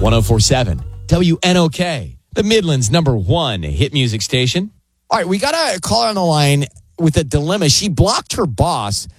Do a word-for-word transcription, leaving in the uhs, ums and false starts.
oh four point seven W N O K, the Midland's number one hit music station. All right, we got a caller on the line with a dilemma. She blocked her boss